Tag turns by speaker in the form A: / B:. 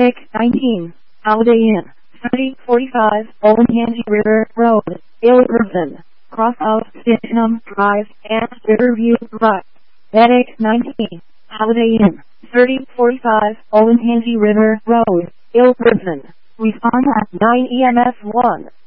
A: 19, Holiday Inn, 3045, Olentangy River Road, Ilverton, cross of Sydenham Drive, and Riverview Drive. Medic 19, Holiday Inn, 3045, Olentangy River Road, Ilverton. Respond at 9 EMS 1.